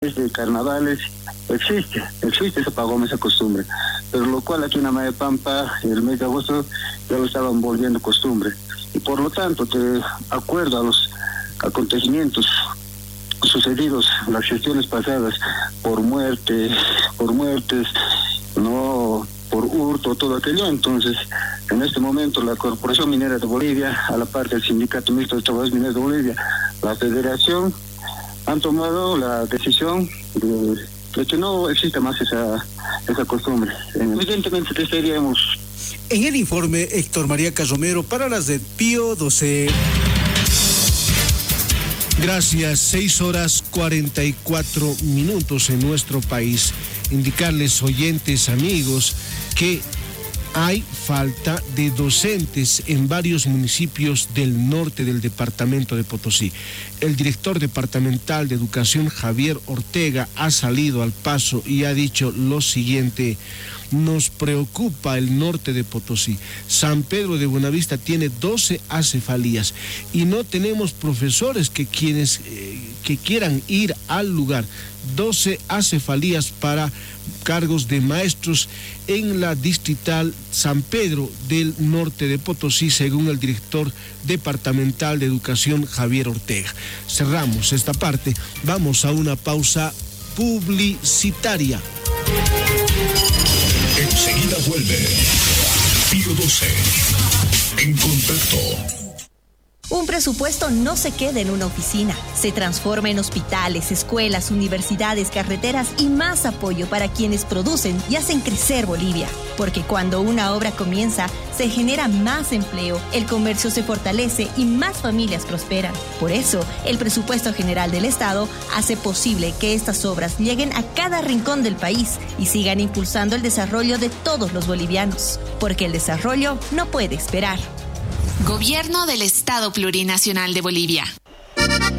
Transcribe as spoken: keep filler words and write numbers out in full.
de carnavales, existe, existe ese pagón, esa costumbre, pero lo cual aquí en Amayapampa, el mes de agosto, ya lo estaban volviendo costumbre, y por lo tanto, de acuerdo a los acontecimientos sucedidos, las gestiones pasadas, por muerte, por muertes, no por hurto, todo aquello, entonces, en este momento, la Corporación Minera de Bolivia, a la par del Sindicato Mixto de Trabajadores Mineros de Bolivia, la Federación, han tomado la decisión de, de que no exista más esa, esa costumbre. Evidentemente, que estaríamos. En el informe, Héctor María Carromero, para las de Pío doce. Gracias, seis horas cuarenta y cuatro minutos en nuestro país. Indicarles, oyentes, amigos, que hay falta de docentes en varios municipios del norte del departamento de Potosí. El director departamental de Educación, Javier Ortega, ha salido al paso y ha dicho lo siguiente: nos preocupa el norte de Potosí. San Pedro de Buenavista tiene doce acefalías y no tenemos profesores que quienes eh, que quieran ir al lugar. doce acefalías para cargos de maestros en la distrital San Pedro del norte de Potosí, según el director departamental de Educación, Javier Ortega. Cerramos esta parte, vamos a una pausa publicitaria. Enseguida vuelve Pío doce. En contacto. Un presupuesto no se queda en una oficina, se transforma en hospitales, escuelas, universidades, carreteras y más apoyo para quienes producen y hacen crecer Bolivia. Porque cuando una obra comienza, se genera más empleo, el comercio se fortalece y más familias prosperan. Por eso, el presupuesto general del Estado hace posible que estas obras lleguen a cada rincón del país y sigan impulsando el desarrollo de todos los bolivianos. Porque el desarrollo no puede esperar. Gobierno del Estado Plurinacional de Bolivia.